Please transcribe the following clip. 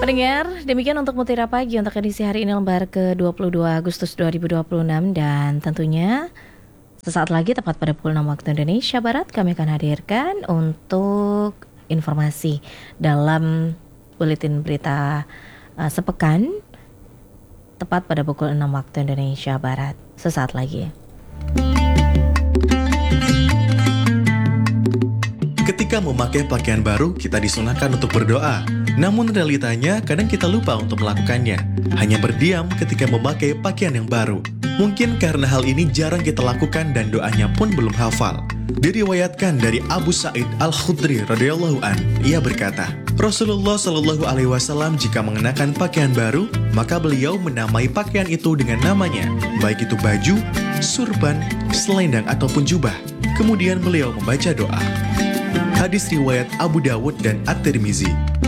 Pendengar, demikian untuk Mutiara Pagi untuk edisi hari ini lembar ke-22 Agustus 2026 dan tentunya sesaat lagi tepat pada pukul 6 waktu Indonesia Barat kami akan hadirkan untuk informasi dalam buletin berita sepekan tepat pada pukul 6 waktu Indonesia Barat sesaat lagi. Ketika memakai pakaian baru, kita disunahkan untuk berdoa. Namun realitanya, kadang kita lupa untuk melakukannya. Hanya berdiam ketika memakai pakaian yang baru. Mungkin karena hal ini jarang kita lakukan dan doanya pun belum hafal. Diriwayatkan dari Abu Sa'id Al-Khudri radhiyallahu an, ia berkata, Rasulullah Shallallahu Alaihi Wasallam jika mengenakan pakaian baru, maka beliau menamai pakaian itu dengan namanya, baik itu baju, surban, selendang ataupun jubah. Kemudian beliau membaca doa. Hadis riwayat Abu Dawud dan At-Tirmizi.